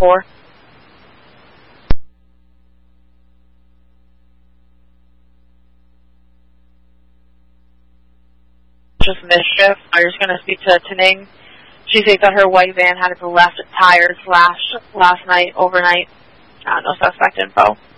4. Just mischief. I'm just going to speak to Taning. She states that her white van had its left tire slashed last night, overnight. No suspect info.